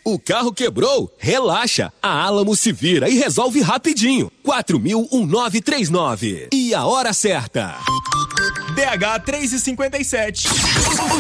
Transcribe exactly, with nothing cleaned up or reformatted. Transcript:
O carro quebrou? Relaxa. A Alamo se vira e resolve rapidinho. quatro mil nove três nove. E a hora certa? D H três e cinquenta e sete.